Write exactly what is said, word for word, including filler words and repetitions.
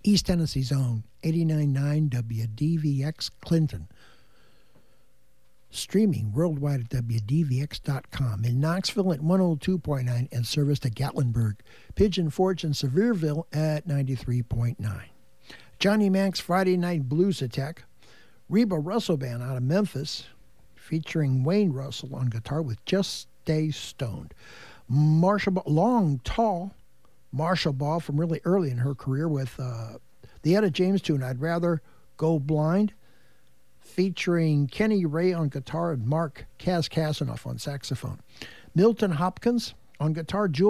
East Tennessee's own eighty-nine point nine W D V X Clinton. Streaming worldwide at W D V X dot com. In Knoxville at one oh two point nine and service to Gatlinburg. Pigeon Forge and Sevierville at ninety-three point nine. Johnny Mac's Friday Night Blues Attack. Reba Russell Band out of Memphis, featuring Wayne Russell on guitar with Just Stay Stoned. Marsha Ball, long, tall Marsha Ball from really early in her career with uh, the Etta James tune, I'd Rather Go Blind, featuring Kenny Ray on guitar and Mark Kaskasanoff on saxophone. Milton Hopkins on guitar, Jules